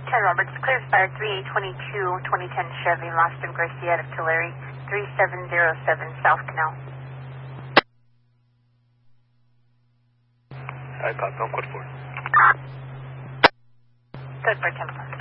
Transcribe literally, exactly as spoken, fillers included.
ten Roberts, clear fire three eight two two, twenty ten Chevy, Loston Garcia to Tulare, three seven zero seven South Canal. I got no code four. Good for ten.